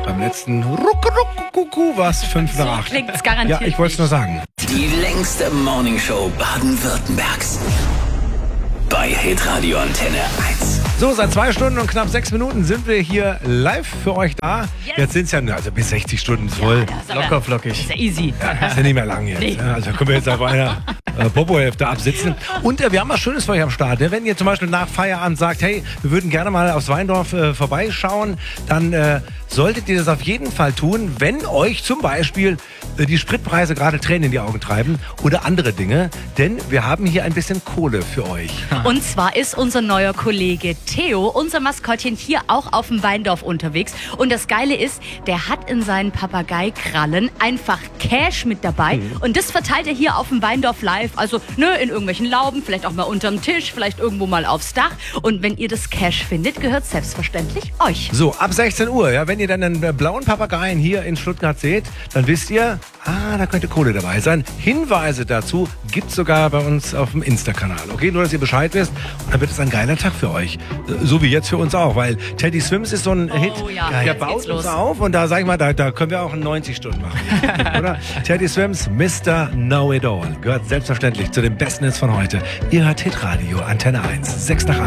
Beim letzten Ruckuruckuckucku war es 5 nach 8. So klingt's garantiert. Ja, ich wollte es nur sagen. Die längste Morningshow Baden-Württembergs. Bei Hitradio Antenne 1. So, seit 2 Stunden und knapp 6 Minuten sind wir hier live für euch da. Yes. Jetzt sind es ja also bis 60 Stunden voll. Locker flockig. Ist ja easy. Ist ja nicht mehr lang jetzt. Nee. Ja, also können wir jetzt auf einer Popo-Hälfte absitzen. Und wir haben was Schönes für euch am Start. Wenn ihr zum Beispiel nach Feierabend sagt, hey, wir würden gerne mal aufs Weindorf vorbeischauen, dann solltet ihr das auf jeden Fall tun, wenn euch zum Beispiel die Spritpreise gerade Tränen in die Augen treiben oder andere Dinge. Denn wir haben hier ein bisschen Kohle für euch. Und zwar ist unser neuer Kollege Theo, unser Maskottchen, hier auch auf dem Weindorf unterwegs. Und das Geile ist, der hat in seinen Papageikrallen einfach Cash mit dabei. Und das verteilt er hier auf dem Weindorf live. Also in irgendwelchen Lauben, vielleicht auch mal unterm Tisch, vielleicht irgendwo mal aufs Dach. Und wenn ihr das Cash findet, gehört selbstverständlich euch. So, ab 16 Uhr, ja, wenn ihr dann einen blauen Papageien hier in Stuttgart seht, dann wisst ihr, da könnte Kohle dabei sein. Hinweise dazu gibt es sogar bei uns auf dem Insta-Kanal. Okay, nur dass ihr Bescheid wisst. Und dann wird es ein geiler Tag für euch. So wie jetzt für uns auch, weil Teddy Swims ist so ein Hit, ja, der jetzt baut geht's uns los. auf und da sag ich mal, da können wir auch 90 Stunden machen. Oder? Teddy Swims, Mr. Know It All. Gehört selbstverständlich zu den besten Hits von heute. Ihr hört Hitradio Antenne 1, 6 nach 8.